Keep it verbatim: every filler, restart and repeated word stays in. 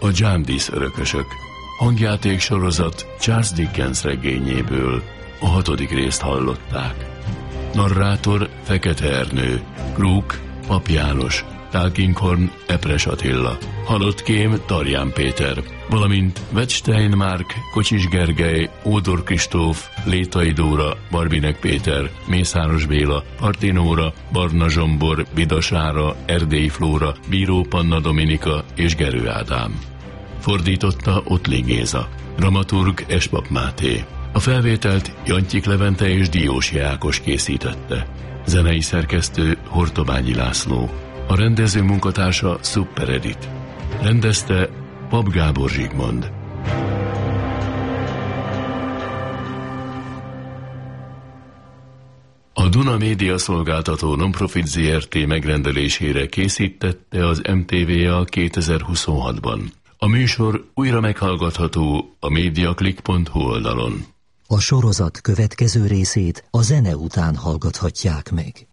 a Jarndyce örökösök. Hangjáték sorozat Charles Dickens regényéből a hatodik részt hallották. Narrátor Fekete Ernő, Krúk Pap János, Talkinghorn Epres Attila, halott kém Tarján Péter, valamint Wettstein Márk, Kocsis Gergely, Ódor Kristóf, Létai Dóra, Barbinek Péter, Mészáros Béla, Partinóra, Barna Zsombor, Bidasára, Erdélyi Flóra, Bíró Panna Dominika és Gerő Ádám. Fordította Ottli Géza, dramaturg Espap Máté. A felvételt Jantyik Levente és Diósi Ákos készítette. Zenei szerkesztő Hortobányi László. A rendező munkatársa Super Edit. Rendezte Pap Gábor Zsigmond. A Duna Média Szolgáltató Nonprofit zé er té megrendelésére készítette az em té vé á kétezer-huszonhatban. A műsor újra meghallgatható a mediaclick pont hu oldalon. A sorozat következő részét a zene után hallgathatják meg.